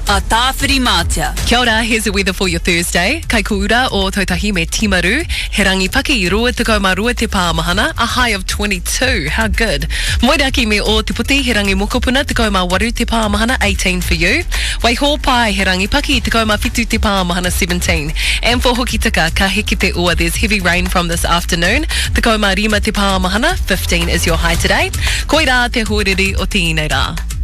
A tāwhiri mātia. Kia ora, here's the weather for your Thursday. Kai kuura o Tautahi me Timaru. He rangi paki I rua tekau mā rua te pāmahana. A high of 22. How good. Moiraki me o Te Puti. He rangi mokopuna tekau mā waru te pāmahana. 18 for you. Waiho pai he rangi paki tekau mā whitu te pāmahana. 17. And for Hokitika, ka heke te ua. There's heavy rain from this afternoon. Tekau mā rima te pāmahana. 15 is your high today. Koira te huariri o te inei rā.